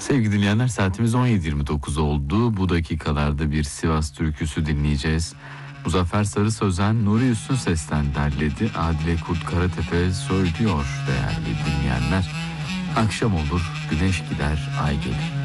Sevgili dinleyenler, saatimiz 17.29 oldu. Bu dakikalarda bir Sivas türküsü dinleyeceğiz. Muzaffer Sarı Sözen, Nuri Üstün Ses'ten derledi. Adile Kurt Karatepe söylüyor değerli dinleyenler. Akşam olur, güneş gider, ay gelir.